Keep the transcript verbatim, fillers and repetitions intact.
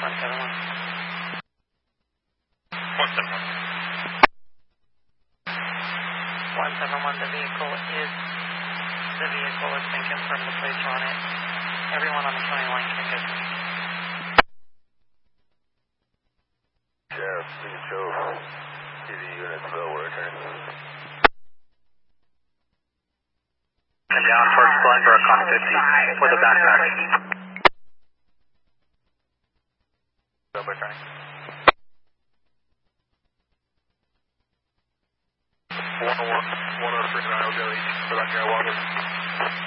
one seven one. one seven one. one seven one, the vehicle is, the vehicle has been confirmed, the plates are on it. Everyone on the county line can get them. Sheriff, please show C V units Bill, we're returning. And down towards Glenbrook on fifty with a backpack. Bill, we're returning. one oh one, one oh three nine, I'll go east for that guy walking.